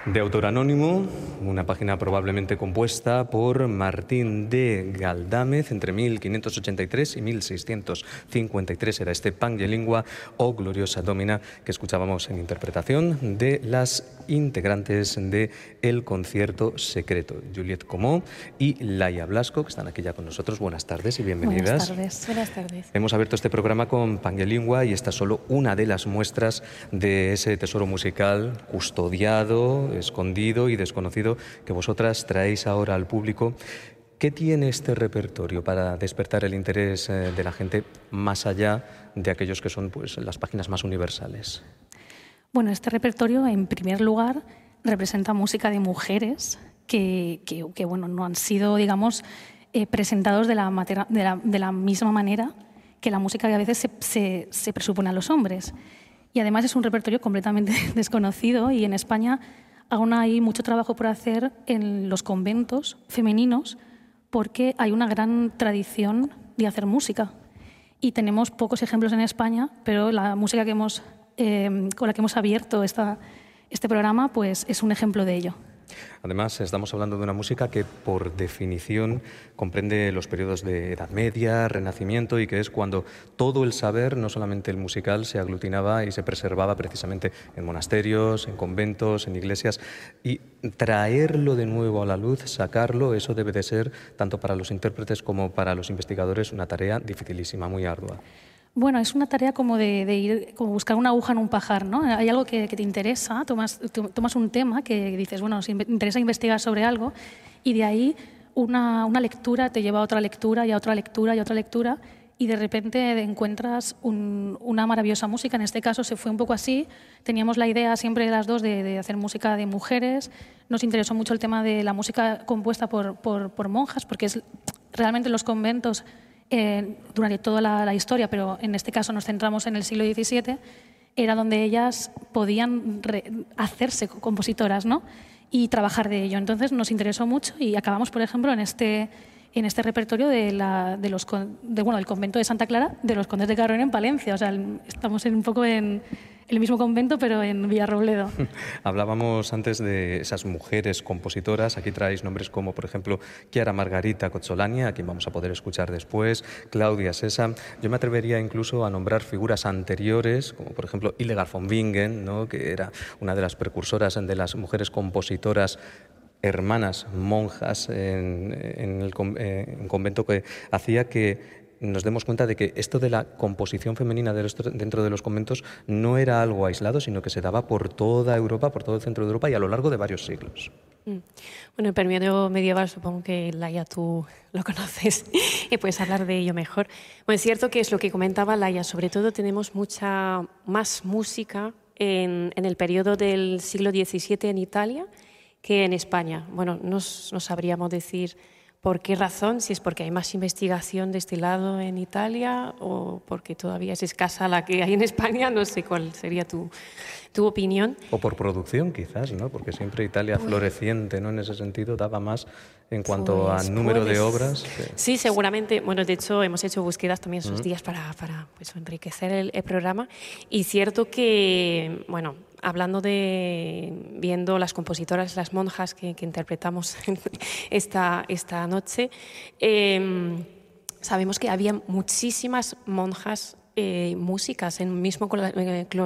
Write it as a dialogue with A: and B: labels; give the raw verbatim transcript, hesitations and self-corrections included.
A: De autor anónimo, una página probablemente compuesta por Martín de Galdámez entre mil quinientos ochenta y tres y mil seiscientos cincuenta y tres. Era este Pange Lingua o Gloriosa Domina que escuchábamos en interpretación de las integrantes de El Concierto Secreto, Juliette Comó y Laia Blasco, que están aquí ya con nosotros. Buenas tardes y bienvenidas.
B: Buenas tardes. Buenas tardes.
A: Hemos abierto este programa con Pange Lingua y esta es solo una de las muestras de ese tesoro musical custodiado, escondido y desconocido que vosotras traéis ahora al público. ¿Qué tiene este repertorio para despertar el interés de la gente más allá de aquellos que son pues, las páginas más universales?
B: Bueno, este repertorio, en primer lugar, representa música de mujeres que, que, que bueno, no han sido, digamos, eh, presentados de la, matera, de, la, de la misma manera que la música que a veces se, se, se presupone a los hombres. Y además es un repertorio completamente desconocido y en España aún hay mucho trabajo por hacer en los conventos femeninos porque hay una gran tradición de hacer música. Y tenemos pocos ejemplos en España, pero la música que hemos, eh, con la que hemos abierto esta, este programa pues es un ejemplo de ello.
A: Además, estamos hablando de una música que, por definición, comprende los periodos de Edad Media, Renacimiento, y que es cuando todo el saber, no solamente el musical, se aglutinaba y se preservaba precisamente en monasterios, en conventos, en iglesias. Y traerlo de nuevo a la luz, sacarlo, eso debe de ser, tanto para los intérpretes como para los investigadores, una tarea dificilísima, muy ardua.
B: Bueno, es una tarea como de, de ir, como buscar una aguja en un pajar, ¿no? Hay algo que, que te interesa, tomas, tomas un tema que dices, bueno, si me interesa investigar sobre algo, y de ahí una, una lectura te lleva a otra lectura y a otra lectura y a otra lectura, y de repente encuentras un, una maravillosa música. En este caso se fue un poco así. Teníamos la idea siempre de las dos de, de hacer música de mujeres. Nos interesó mucho el tema de la música compuesta por, por, por monjas, porque es realmente los conventos Eh, durante toda la, la historia, pero en este caso nos centramos en el siglo diecisiete, era donde ellas podían re, hacerse compositoras, ¿no? Y trabajar de ello. Entonces nos interesó mucho y acabamos, por ejemplo, en este, en este repertorio de la, de los, de, bueno, del convento de Santa Clara, de los condes de Carroña en Palencia. O sea, estamos en, un poco en el mismo convento, pero en Villarrobledo.
A: Hablábamos antes de esas mujeres compositoras. Aquí traéis nombres como, por ejemplo, Chiara Margarita Cozzolani, a quien vamos a poder escuchar después, Claudia Sesa. Yo me atrevería incluso a nombrar figuras anteriores, como por ejemplo Hildegard von Bingen, ¿no?, que era una de las precursoras de las mujeres compositoras hermanas monjas en, en el en convento, que hacía que nos demos cuenta de que esto de la composición femenina de los, dentro de los conventos no era algo aislado, sino que se daba por toda Europa, por todo el centro de Europa y a lo largo de varios siglos.
C: Mm. Bueno, el periodo medieval supongo que, Laia, tú lo conoces y puedes hablar de ello mejor. Bueno, es cierto que es lo que comentaba Laia, sobre todo tenemos mucha más música en, en el periodo del siglo diecisiete en Italia que en España. Bueno, no, no sabríamos decir por qué razón, si es porque hay más investigación de este lado en Italia o porque todavía es escasa la que hay en España, no sé cuál sería tu, tu opinión.
A: O por producción quizás, ¿no? Porque siempre Italia pues, floreciente, ¿no?, en ese sentido daba más en cuanto pues, a número pues, de obras. Que...
C: Sí, seguramente. Bueno, de hecho hemos hecho búsquedas también esos uh-huh. días para, para pues, enriquecer el, el programa y cierto que, bueno, hablando de, viendo las compositoras, las monjas que, que interpretamos esta, esta noche, eh, sabemos que había muchísimas monjas eh, músicas en mismo eh,